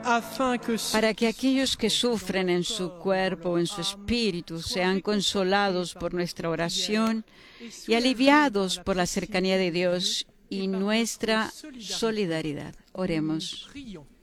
para que aquellos que sufren en su cuerpo o en su espíritu sean consolados por nuestra oración y aliviados por la cercanía de Dios y nuestra solidaridad. Oremos.